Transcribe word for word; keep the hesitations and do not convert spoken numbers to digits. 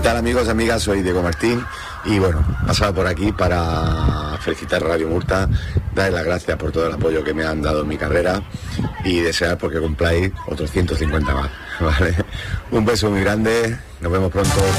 ¿Qué tal, amigos, amigas? Soy Diego Martín y bueno, pasaba por aquí para felicitar a Radio Murta, darles las gracias por todo el apoyo que me han dado en mi carrera y desear porque cumpláis otros ciento cincuenta más, ¿vale? Un beso muy grande, nos vemos pronto.